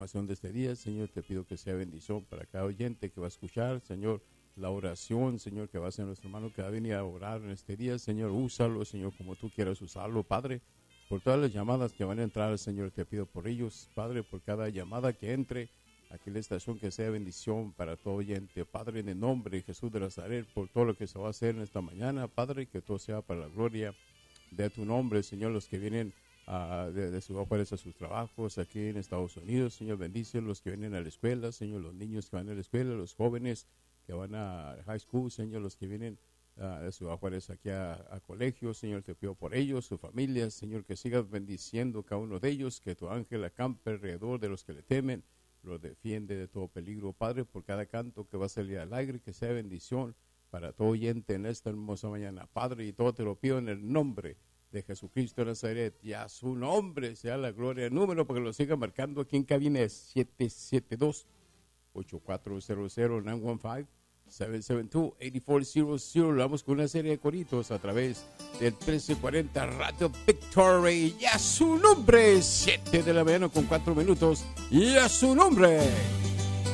oración de este día, Señor, te pido que sea bendición para cada oyente que va a escuchar, Señor, la oración, Señor, que va a hacer nuestro hermano que va a venir a orar en este día, Señor, úsalo, Señor, como tú quieras usarlo, Padre, por todas las llamadas que van a entrar, Señor, te pido por ellos, Padre, por cada llamada que entre aquí en la estación, que sea bendición para todo oyente, Padre, en el nombre de Jesús de Nazaret, por todo lo que se va a hacer en esta mañana, Padre, que todo sea para la gloria de tu nombre, Señor, los que vienen de sus afueras a sus trabajos aquí en Estados Unidos, Señor, bendice los que vienen a la escuela, Señor, los niños que van a la escuela, los jóvenes que van a high school, Señor, los que vienen de sus afueras aquí a colegio, Señor, te pido por ellos, su familia, Señor, que sigas bendiciendo cada uno de ellos, que tu ángel acampe alrededor de los que le temen, los defiende de todo peligro, Padre, por cada canto que va a salir al aire, que sea bendición para todo oyente en esta hermosa mañana, Padre, y todo te lo pido en el nombre de Jesucristo de Nazaret, y a su nombre sea la gloria. El número para que lo siga marcando aquí en cabina es 772-8400-915-772-8400. Vamos con una serie de coritos a través del 1340 Radio Victory, y a su nombre, 7 de la mañana con 4 minutos, y a su nombre.